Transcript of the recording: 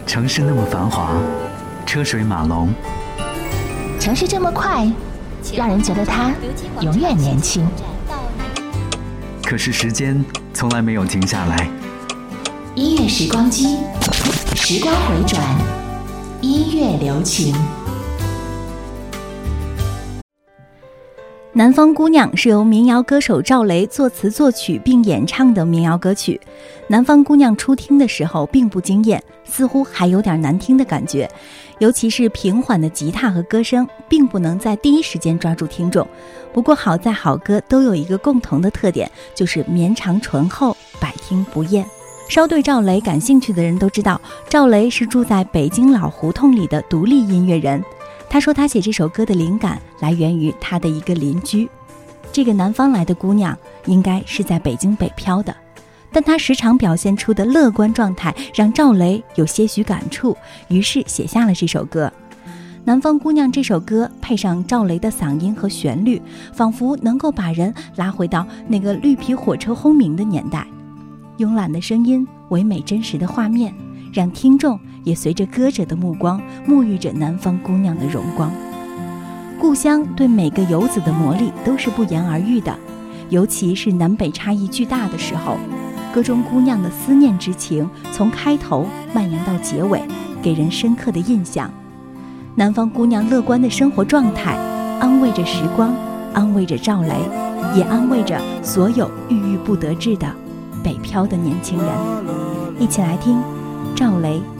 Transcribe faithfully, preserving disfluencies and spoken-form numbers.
城市那么繁华，车水马龙， 城市这么快，让人觉得它永远年轻。 可是时间从来没有停下来。 音乐时光机，时光回转，音乐留情。 南方姑娘是由民谣歌手赵雷作词作曲并演唱的民谣歌曲。南方姑娘初听的时候并不惊艳，似乎还有点难听的感觉，尤其是平缓的吉他和歌声并不能在第一时间抓住听众。不过好在好歌都有一个共同的特点，就是绵长醇厚，百听不厌。稍对赵雷感兴趣的人都知道，赵雷是住在北京老胡同里的独立音乐人。他说他写这首歌的灵感来源于他的一个邻居，这个南方来的姑娘应该是在北京北漂的，但她时常表现出的乐观状态让赵雷有些许感触，于是写下了这首歌。南方姑娘这首歌配上赵雷的嗓音和旋律，仿佛能够把人拉回到那个绿皮火车轰鸣的年代，慵懒的声音，唯美真实的画面，让听众也随着歌者的目光沐浴着南方姑娘的荣光。故乡对每个游子的魔力都是不言而喻的，尤其是南北差异巨大的时候，歌中姑娘的思念之情从开头蔓延到结尾，给人深刻的印象。南方姑娘乐观的生活状态安慰着时光，安慰着赵雷，也安慰着所有郁郁不得志的北漂的年轻人。一起来听赵雷